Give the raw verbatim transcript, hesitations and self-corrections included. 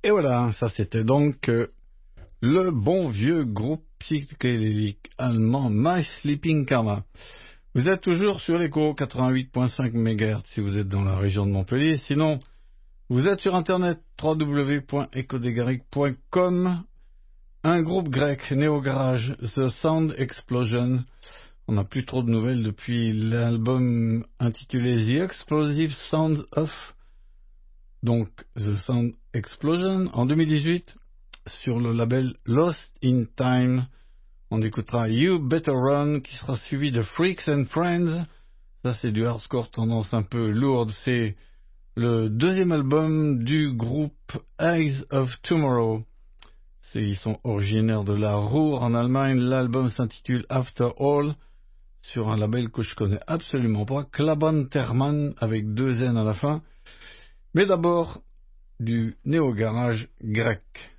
Et voilà, ça c'était donc euh, le bon vieux groupe psychédélique allemand My Sleeping Karma. Vous êtes toujours sur l'écho quatre-vingt-huit virgule cinq mégahertz si vous êtes dans la région de Montpellier. Sinon, vous êtes sur internet w w w point ecodegaric point com. Un groupe grec, Néo Garage, The Sound Explosion. On n'a plus trop de nouvelles depuis l'album intitulé The Explosive Sounds of, donc The Sound Explosion, en deux mille dix-huit, sur le label Lost in Time. On écoutera You Better Run, qui sera suivi de Freaks and Friends. Ça, c'est du hardcore tendance un peu lourde. C'est le deuxième album du groupe Eyes of Tomorrow. C'est, ils sont originaires de la Ruhr, en Allemagne. L'album s'intitule After All, sur un label que je connais absolument pas, Klaban Terman, avec deux N à la fin. Mais d'abord, du néo-garage grec.